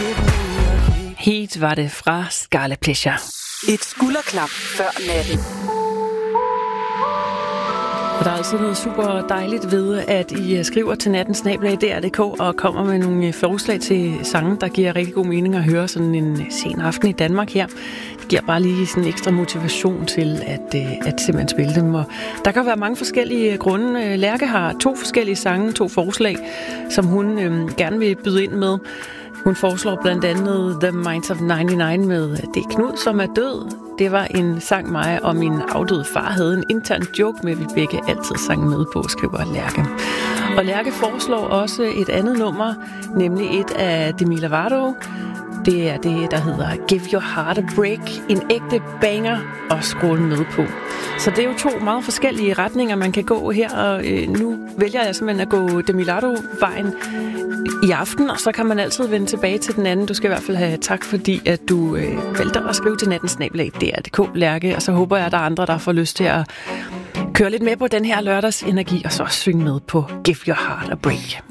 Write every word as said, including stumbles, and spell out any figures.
Heat var det fra Scarlet Pleasure. Et skulderklap før natten. Og der er altid noget super dejligt ved, at I skriver til natten snabel-a d r punktum d k og kommer med nogle forslag til sange, der giver rigtig god mening at høre sådan en sen aften i Danmark her. Det giver bare lige sådan en ekstra motivation til at, at simpelthen spille dem. Og der kan være mange forskellige grunde. Lærke har to forskellige sange, to forslag, som hun øhm, gerne vil byde ind med. Hun foreslår blandt andet The Minds of nioghalvfems med Det Knud, som er død. Det var en sang, mig og min afdøde far havde en intern joke med, vi begge altid sang med på, skriver Lærke. Og Lærke foreslår også et andet nummer, nemlig et af Demi Lovato. Det er det, der hedder Give Your Heart a Break. En ægte banger at scrolle med på. Så det er jo to meget forskellige retninger, man kan gå her. Og øh, nu vælger jeg simpelthen at gå Demi Lovato-vejen i aften, og så kan man altid vende tilbage til den anden. Du skal i hvert fald have tak, fordi at du øh, valgte at skrive til natten snabel-a d r punktum d k, Lærke. Og så håber jeg, at der er andre, der får lyst til at køre lidt med på den her lørdagsenergi, og så synge med på Give Your Heart a Break.